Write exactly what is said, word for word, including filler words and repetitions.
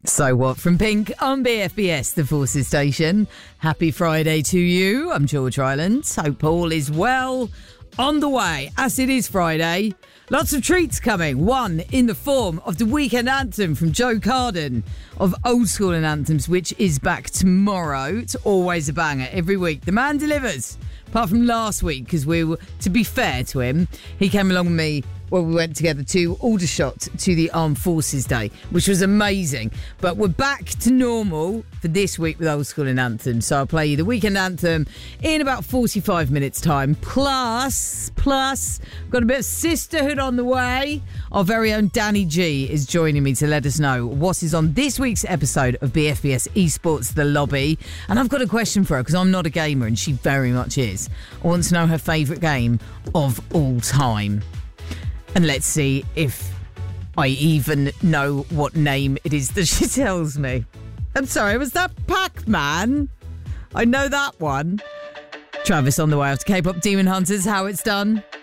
So What from Pink on B F B S, the Forces Station. Happy Friday to you. I'm George Rylands. Hope all is well. On the way, as it is Friday, lots of treats coming. One in the form of the weekend anthem from Joe Carden of Old School and Anthems, which is back tomorrow. It's always a banger every week. The man delivers. Apart from last week, because we were, to be fair to him, he came along with me when we went together to Aldershot to the Armed Forces Day, which was amazing. But we're back to normal for this week with Old School and Anthem. So I'll play you the weekend anthem in about forty-five minutes time. Plus, plus, got a bit of sisterhood on the way. Our very own Danny G is joining me to let us know what is on this week's episode of B F B S Esports The Lobby. And I've got a question for her because I'm not a gamer and she very much is. I want to know her favourite game of all time. And let's see if I even know what name it is that she tells me. I'm sorry, was that Pac-Man? I know that one. Travis on the way after K-pop Demon Hunters, How It's Done.